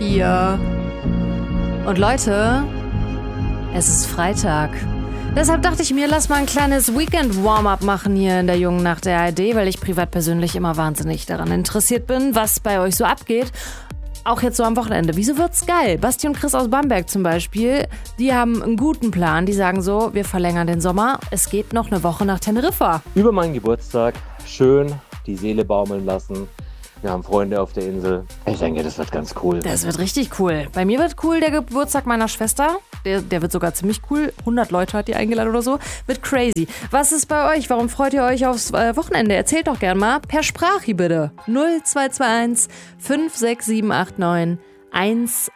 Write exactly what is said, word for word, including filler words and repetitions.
vier. Und Leute, es ist Freitag. Deshalb dachte ich mir, lass mal ein kleines Weekend-Warm-Up machen hier in der jungen Nacht der A R D, weil ich privat persönlich immer wahnsinnig daran interessiert bin, was bei euch so abgeht. Auch jetzt so am Wochenende. Wieso wird's geil? Basti und Chris aus Bamberg zum Beispiel, die haben einen guten Plan. Die sagen so, wir verlängern den Sommer. Es geht noch eine Woche nach Teneriffa. Über meinen Geburtstag schön die Seele baumeln lassen. Wir haben Freunde auf der Insel. Ich denke, das wird ganz cool. Das wird richtig cool. Bei mir wird cool der Geburtstag meiner Schwester. Der, der wird sogar ziemlich cool. hundert Leute hat die eingeladen oder so. Wird crazy. Was ist bei euch? Warum freut ihr euch aufs äh, Wochenende? Erzählt doch gern mal. Per Sprache bitte. null zwei zwei eins fünf sechs sieben acht neun eins